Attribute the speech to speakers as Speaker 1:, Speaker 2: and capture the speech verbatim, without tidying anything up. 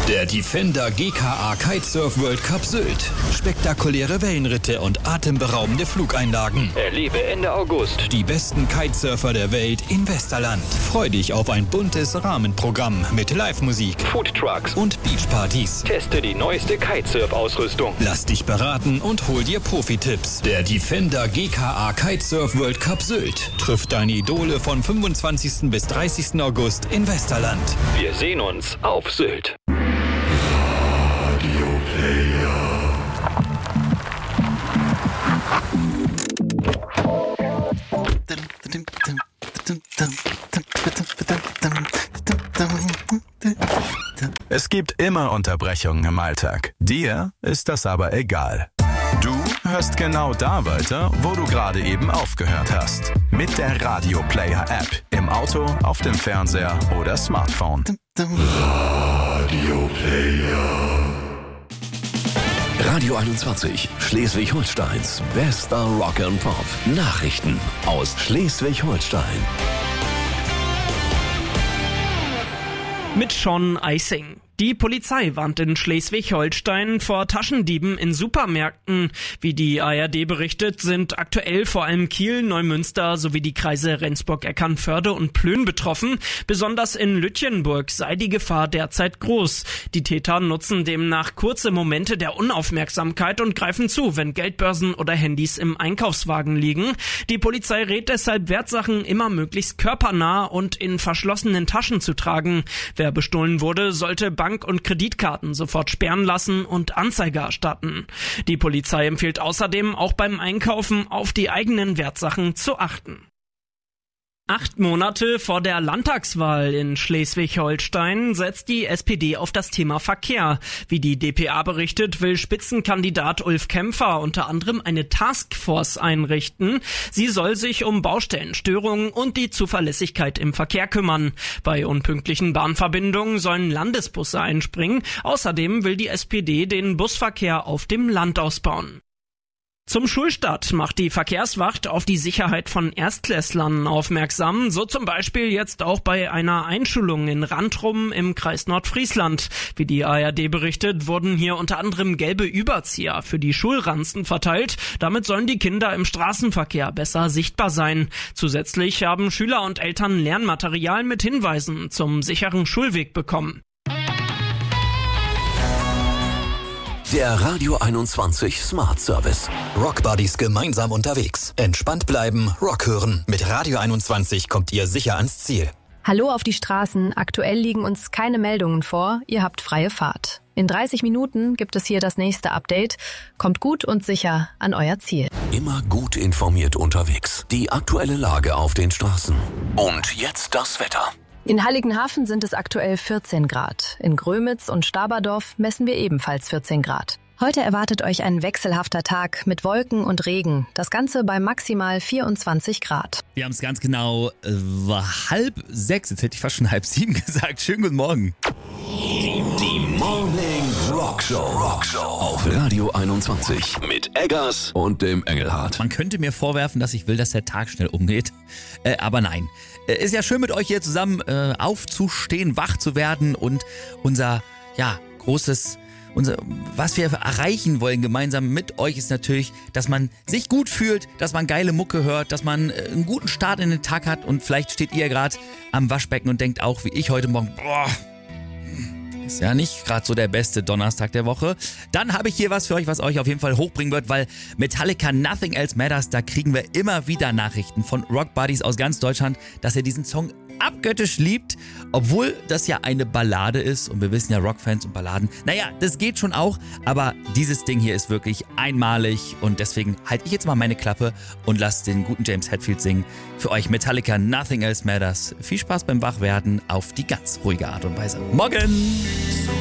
Speaker 1: Der Defender G K A Kitesurf World Cup Sylt. Spektakuläre Wellenritte und atemberaubende Flugeinlagen. Erlebe Ende August die besten Kitesurfer der Welt in Westerland. Freu dich auf ein buntes Rahmenprogramm mit Live-Musik, Foodtrucks und Beachpartys. Teste die neueste Kitesurf-Ausrüstung. Lass dich beraten und hol dir Profi-Tipps. Der Defender G K A Kitesurf World Cup Sylt trifft deine Idole von fünfundzwanzigsten bis dreißigsten August in Westerland. Wir sehen uns auf Sylt.
Speaker 2: Es gibt immer Unterbrechungen im Alltag. Dir ist das aber egal. Du hörst genau da weiter, wo du gerade eben aufgehört hast. Mit der Radio Player App. Im Auto, auf dem Fernseher oder Smartphone. Radio Player.
Speaker 3: Radio einundzwanzig, Schleswig-Holsteins bester Rock and Pop. Nachrichten aus Schleswig-Holstein.
Speaker 4: Mit Sean Eising. Die Polizei warnt in Schleswig-Holstein vor Taschendieben in Supermärkten. Wie die A R D berichtet, sind aktuell vor allem Kiel, Neumünster sowie die Kreise Rendsburg, Eckernförde und Plön betroffen. Besonders in Lütjenburg sei die Gefahr derzeit groß. Die Täter nutzen demnach kurze Momente der Unaufmerksamkeit und greifen zu, wenn Geldbörsen oder Handys im Einkaufswagen liegen. Die Polizei rät deshalb, Wertsachen immer möglichst körpernah und in verschlossenen Taschen zu tragen. Wer bestohlen wurde, sollte Bank- und Kreditkarten sofort sperren lassen und Anzeige erstatten. Die Polizei empfiehlt außerdem, auch beim Einkaufen auf die eigenen Wertsachen zu achten. Acht Monate vor der Landtagswahl in Schleswig-Holstein setzt die S P D auf das Thema Verkehr. Wie die d p a berichtet, will Spitzenkandidat Ulf Kämpfer unter anderem eine Taskforce einrichten. Sie soll sich um Baustellenstörungen und die Zuverlässigkeit im Verkehr kümmern. Bei unpünktlichen Bahnverbindungen sollen Landesbusse einspringen. Außerdem will die S P D den Busverkehr auf dem Land ausbauen. Zum Schulstart macht die Verkehrswacht auf die Sicherheit von Erstklässlern aufmerksam, so zum Beispiel jetzt auch bei einer Einschulung in Randrum im Kreis Nordfriesland. Wie die A R D berichtet, wurden hier unter anderem gelbe Überzieher für die Schulranzen verteilt. Damit sollen die Kinder im Straßenverkehr besser sichtbar sein. Zusätzlich haben Schüler und Eltern Lernmaterial mit Hinweisen zum sicheren Schulweg bekommen.
Speaker 3: Der Radio einundzwanzig Smart Service.
Speaker 1: Rock Buddies gemeinsam unterwegs. Entspannt bleiben, Rock hören. Mit Radio einundzwanzig kommt ihr sicher ans Ziel.
Speaker 5: Hallo auf die Straßen. Aktuell liegen uns keine Meldungen vor. Ihr habt freie Fahrt. In dreißig Minuten gibt es hier das nächste Update. Kommt gut und sicher an euer Ziel.
Speaker 3: Immer gut informiert unterwegs. Die aktuelle Lage auf den Straßen. Und jetzt das Wetter.
Speaker 5: In Heiligenhafen sind es aktuell vierzehn Grad. In Grömitz und Staberdorf messen wir ebenfalls vierzehn Grad. Heute erwartet euch ein wechselhafter Tag mit Wolken und Regen. Das Ganze bei maximal vierundzwanzig Grad.
Speaker 6: Wir haben es ganz genau, äh, war halb sechs, jetzt hätte ich fast schon halb sieben gesagt. Schönen guten Morgen.
Speaker 3: Die, die Morning Rock Show. Rock Show auf Radio einundzwanzig mit Eggers und dem Engelhardt.
Speaker 6: Man könnte mir vorwerfen, dass ich will, dass der Tag schnell umgeht. Äh, aber nein. Äh, ist ja schön, mit euch hier zusammen äh, aufzustehen, wach zu werden und unser, ja, großes... Unser, was wir erreichen wollen gemeinsam mit euch ist natürlich, dass man sich gut fühlt, dass man geile Mucke hört, dass man einen guten Start in den Tag hat und vielleicht steht ihr gerade am Waschbecken und denkt auch, wie ich heute Morgen, boah, ist ja nicht gerade so der beste Donnerstag der Woche. Dann habe ich hier was für euch, was euch auf jeden Fall hochbringen wird, weil Metallica Nothing Else Matters, da kriegen wir immer wieder Nachrichten von Rock Buddies aus ganz Deutschland, dass ihr diesen Song abgöttisch liebt, obwohl das ja eine Ballade ist und wir wissen ja, Rockfans und Balladen, naja, das geht schon auch, aber dieses Ding hier ist wirklich einmalig und deswegen halte ich jetzt mal meine Klappe und lasse den guten James Hetfield singen. Für euch Metallica Nothing Else Matters. Viel Spaß beim Wachwerden auf die ganz ruhige Art und Weise. Morgen!